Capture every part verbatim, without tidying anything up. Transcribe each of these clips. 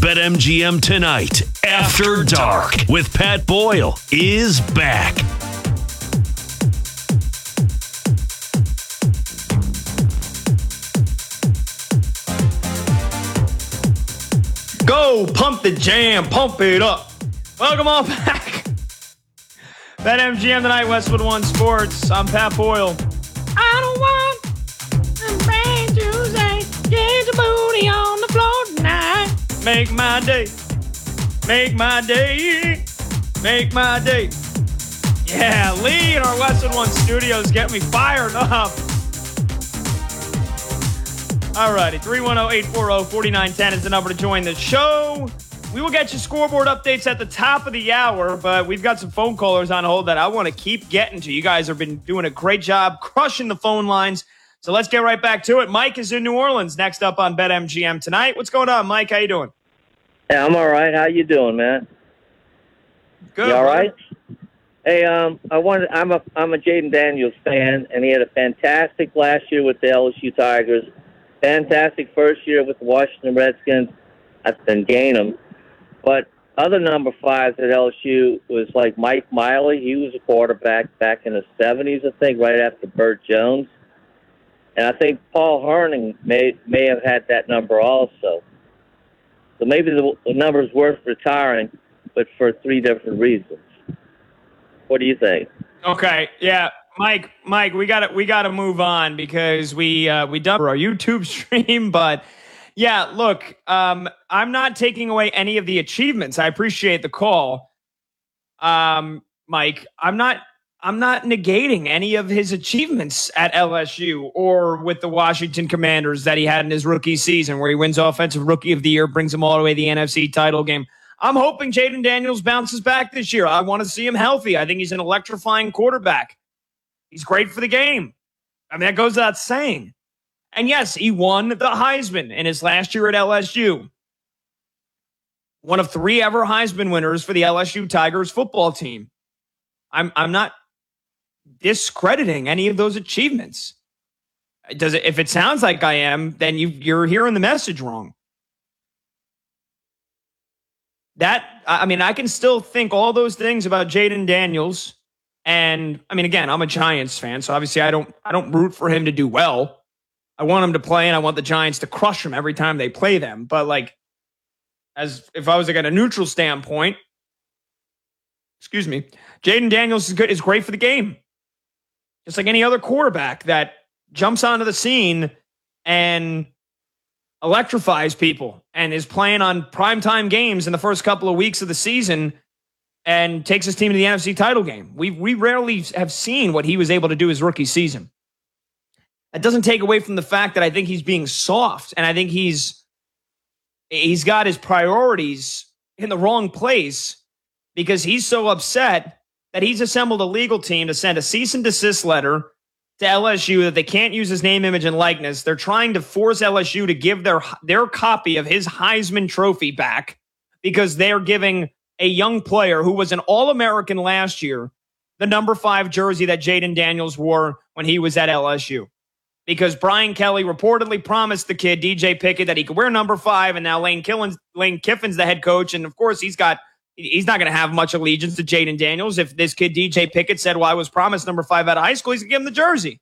BetMGM Tonight After Dark with Pat Boyle is back. Go, pump the jam, pump it up. Welcome all back. BetMGM Tonight, Westwood One Sports. I'm Pat Boyle. I don't want a brand Tuesday. Get your booty on the floor tonight. Make my day. Make my day. Make my day. Yeah, Lee in our Westwood One studios get me fired up. All righty, three one zero, eight four zero, four nine one zero is the number to join the show. We will get you scoreboard updates at the top of the hour, but we've got some phone callers on hold that I want to keep getting to. You guys have been doing a great job crushing the phone lines, so let's get right back to it. Mike is in New Orleans, next up on BetMGM Tonight. What's going on, Mike? How you doing? Yeah, I'm all right. How you doing, man? Good. You all right? Hey, um, I wanted. I'm a I'm a Jaden Daniels fan, and he had a fantastic last year with the L S U Tigers. Fantastic first year with the Washington Redskins. I didn't gain him. But other number fives at L S U was like Mike Miley. He was a quarterback back in the seventies, I think, right after Burt Jones. And I think Paul Herning may may have had that number also. So maybe the, the number is worth retiring, but for three different reasons. What do you think? Okay, yeah. Mike, Mike, we got to we got to move on because we uh, we done our YouTube stream. But yeah, look, um, I'm not taking away any of the achievements. I appreciate the call, um, Mike. I'm not I'm not negating any of his achievements at L S U or with the Washington Commanders that he had in his rookie season, where he wins Offensive Rookie of the Year, brings him all the way to the N F C title game. I'm hoping Jaden Daniels bounces back this year. I want to see him healthy. I think he's an electrifying quarterback. He's great for the game. I mean, that goes without saying. And yes, he won the Heisman in his last year at L S U. One of three ever Heisman winners for the L S U Tigers football team. I'm I'm not discrediting any of those achievements. Does it? If it sounds like I am, then you you're hearing the message wrong. That I mean, I can still think all those things about Jaden Daniels. And I mean, again, I'm a Giants fan, so obviously I don't I don't root for him to do well. I want him to play, and I want the Giants to crush him every time they play them. But like, as if I was like at a neutral standpoint, excuse me, Jaden Daniels is good, is great for the game, just like any other quarterback that jumps onto the scene and electrifies people and is playing on primetime games in the first couple of weeks of the season. And takes his team to the N F C title game. We we rarely have seen what he was able to do his rookie season. That doesn't take away from the fact that I think he's being soft, and I think he's he's got his priorities in the wrong place because he's so upset that he's assembled a legal team to send a cease and desist letter to L S U that they can't use his name, image, and likeness. They're trying to force L S U to give their their copy of his Heisman Trophy back because they're giving a young player who was an All-American last year, the number five jersey that Jaden Daniels wore when he was at L S U. Because Brian Kelly reportedly promised the kid, D J Pickett, that he could wear number five, and now Lane, Killen's, Lane Kiffin's the head coach, and of course he's got he's not going to have much allegiance to Jaden Daniels. If this kid, D J Pickett, said, well, I was promised number five out of high school, he's going to give him the jersey.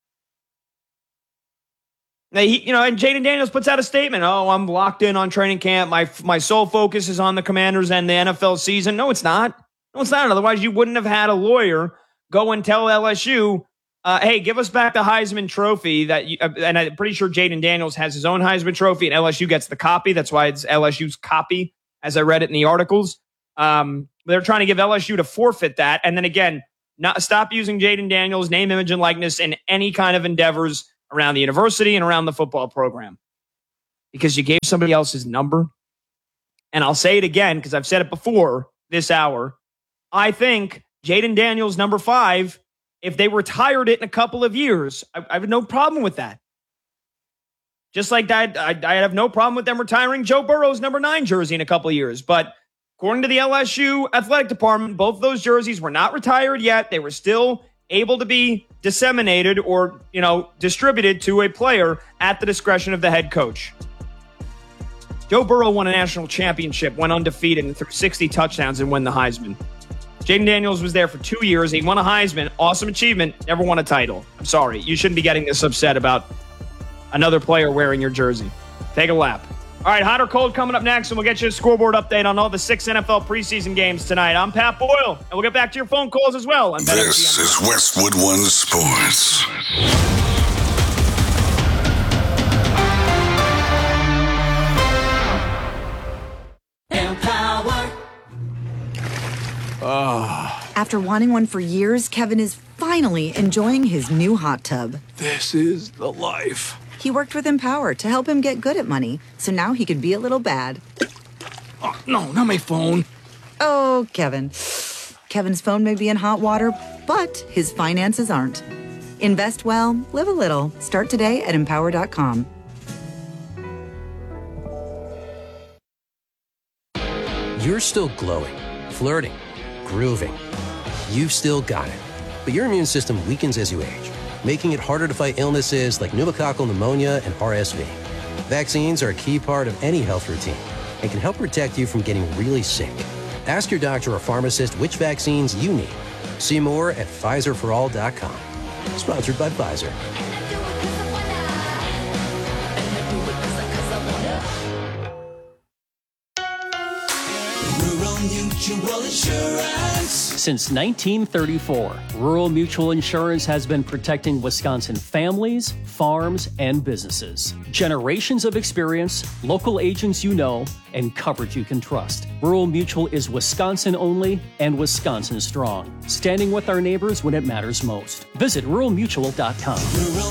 Now, he, you know, and Jaden Daniels puts out a statement. Oh, I'm locked in on training camp. My my sole focus is on the Commanders and the N F L season. No, it's not. No, it's not. Otherwise, you wouldn't have had a lawyer go and tell L S U, uh, hey, give us back the Heisman Trophy. That you, uh, and I'm pretty sure Jaden Daniels has his own Heisman Trophy, and L S U gets the copy. That's why it's L S U's copy, as I read it in the articles. Um, they're trying to give L S U to forfeit that. And then again, not stop using Jaden Daniels' name, image, and likeness in any kind of endeavors around the university and around the football program, because you gave somebody else's number. And I'll say it again, because I've said it before this hour. I think Jaden Daniels, number five, if they retired it in a couple of years, I, I have no problem with that. Just like that, I, I have no problem with them retiring Joe Burrow's number nine jersey in a couple of years. But according to the L S U athletic department, both those jerseys were not retired yet. They were still able to be disseminated or, you know, distributed to a player at the discretion of the head coach. Joe Burrow won a national championship, went undefeated, and threw sixty touchdowns and won the Heisman. Jaden Daniels was there for two years. He won a Heisman. Awesome achievement. Never won a title. I'm sorry. You shouldn't be getting this upset about another player wearing your jersey. Take a lap. All right, hot or cold coming up next, and we'll get you a scoreboard update on all the six N F L preseason games tonight. I'm Pat Boyle, and we'll get back to your phone calls as well. This is Westwood One Sports. Empower. Ah. After wanting one for years, Kevin is finally enjoying his new hot tub. This is the life. He worked with Empower to help him get good at money, so now he could be a little bad. Oh, no, not my phone. Oh, Kevin. Kevin's phone may be in hot water, but his finances aren't. Invest well, live a little. Start today at empower dot com. You're still glowing, flirting, grooving. You've still got it. But your immune system weakens as you age, making it harder to fight illnesses like pneumococcal pneumonia and R S V. Vaccines are a key part of any health routine and can help protect you from getting really sick. Ask your doctor or pharmacist which vaccines you need. See more at Pfizer for all dot com. Sponsored by Pfizer. Rural Mutual Insurance. Since nineteen thirty-four, Rural Mutual Insurance has been protecting Wisconsin families, farms, and businesses. Generations of experience, local agents you know, and coverage you can trust. Rural Mutual is Wisconsin only and Wisconsin strong, standing with our neighbors when it matters most. Visit rural mutual dot com. Rural